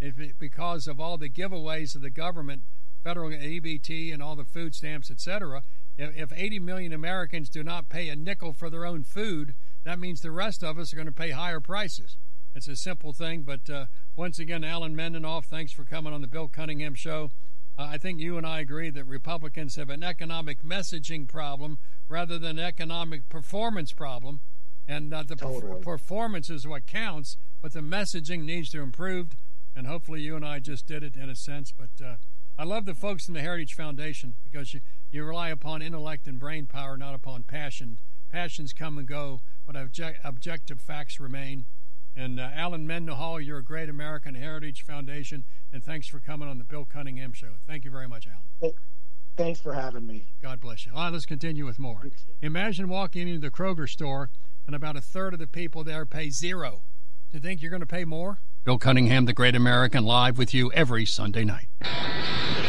because of all the giveaways of the government, federal EBT and all the food stamps, etc. If 80 million Americans do not pay a nickel for their own food, that means the rest of us are going to pay higher prices. It's a simple thing, but once again, Alan Mendenoff, thanks for coming on the Bill Cunningham Show. I think you and I agree that Republicans have an economic messaging problem rather than an economic performance problem, and the performance is what counts, but the messaging needs to improve, and hopefully you and I just did it in a sense. But I love the folks in the Heritage Foundation because you rely upon intellect and brain power, not upon passion. Passions come and go, but objective facts remain. And Alan Mendenhall, you're a great American Heritage Foundation, and thanks for coming on the Bill Cunningham Show. Thank you very much, Alan. Hey, thanks for having me. God bless you. All right, let's continue with more. Imagine walking into the Kroger store, and about a third of the people there pay zero. Do you think you're going to pay more? Bill Cunningham, the Great American, live with you every Sunday night.